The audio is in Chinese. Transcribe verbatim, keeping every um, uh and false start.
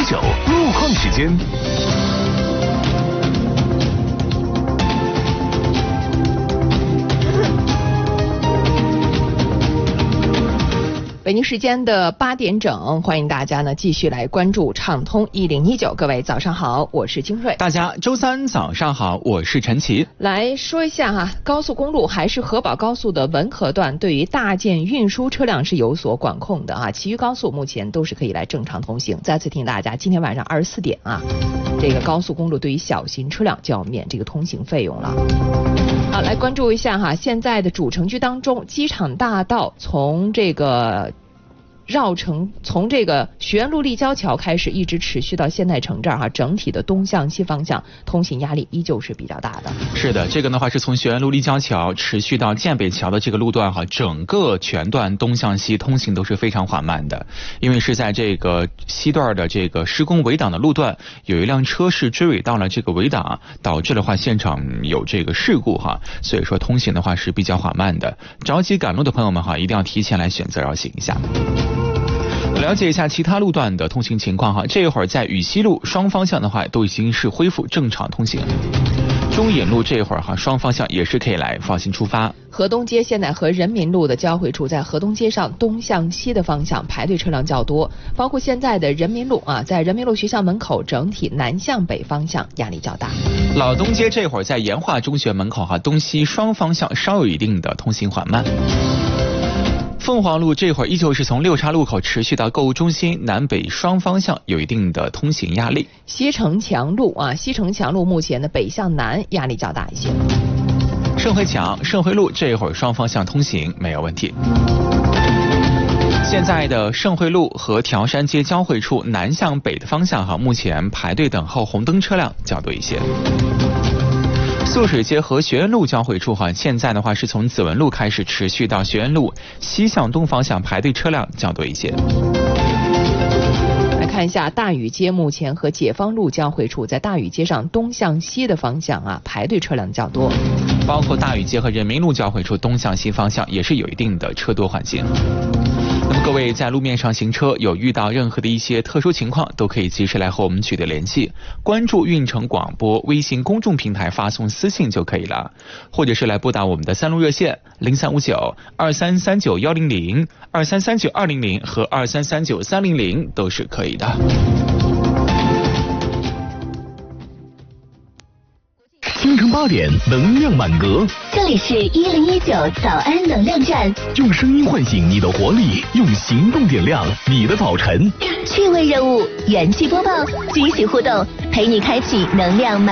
九路况时间。 北京时间的八点整，欢迎大家呢继续来关注畅通一零一九。各位早上好，我是金瑞。 大家周三早上好，我是陈奇。 来说一下哈，高速公路还是河宝高速的文河段，对于大件运输车辆是有所管控的啊，其余高速目前都是可以来正常通行。再次提醒大家，今天晚上二十四点啊，这个高速公路对于小型车辆就要免这个通行费用了。好，来关注一下哈，现在的主城区当中，机场大道从这个绕城从这个学院路立交桥开始，一直持续到现代城这儿哈，整体的东向西方向通行压力依旧是比较大的。 是的，这个的话是从学院路立交桥持续到建北桥的这个路段哈，整个全段东向西通行都是非常缓慢的，因为是在这个西段的这个施工围挡的路段，有一辆车是追尾到了这个围挡，导致的话现场有这个事故哈，所以说通行的话是比较缓慢的。着急赶路的朋友们哈，一定要提前来选择绕行一下。了解一下其他路段的通行情况哈，这一会儿在禹西路双方向的话都已经是恢复正常通行。中引路这一会儿哈，双方向也是可以来放心出发。 河东街现在和人民路的交汇处，在河东街上东向西的方向排队车辆较多，包括现在的人民路啊，在人民路学校门口整体南向北方向压力较大。 老东街这会儿在延化中学门口哈，东西双方向稍有一定的通行缓慢。凤凰路这会儿依旧是从六岔路口持续到购物中心南北双方向有一定的通行压力。 西城墙路啊，西城墙路目前的北向南压力较大一些。 盛汇墙、盛汇路这会儿双方向通行没有问题。现在的盛汇路和条山街交汇处南向北的方向哈，目前排队等候红灯车辆较多一些。素水街和学院路交汇处哈，现在的话是从紫文路开始持续到学院路西向东方向排队车辆较多一些。 来看一下大禹街目前和解放路交汇处，在大禹街上东向西的方向啊，排队车辆较多。 包括大禹街和人民路交汇处东向西方向也是有一定的车多缓行。那么各位在路面上行车有遇到任何的一些特殊情况，都可以及时来和我们取得联系，关注运城广播微信公众平台发送私信就可以了，或者是来拨打我们的三路热线零三五九二三三九幺零零、二三三九二零零和二三三九三零零都是可以的。 清晨八点，能量满格。 这里是一零一九早安能量站， 用声音唤醒你的活力，用行动点亮你的早晨。 趣味任务、元气播报、惊喜互动，陪你开启能量满。